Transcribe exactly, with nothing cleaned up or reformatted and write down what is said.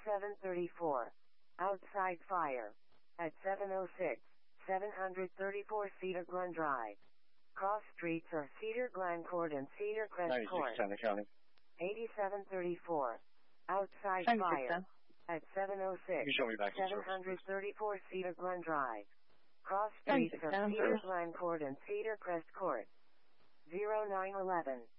eighty-seven thirty-four. Outside fire. At seven oh six, seven thirty-four Cedar Glen Drive. Cross streets are Cedar Glen Court and Cedar Crest Court. ninety-six ten, County. eighty-seven thirty-four. Outside ninety-six fire. ten. At seven oh six, You show me back in seven service. thirty-four Cedar Glen Drive. Cross streets ninety-six of ten, Cedar service. Glen Court and Cedar Crest Court. zero nine eleven.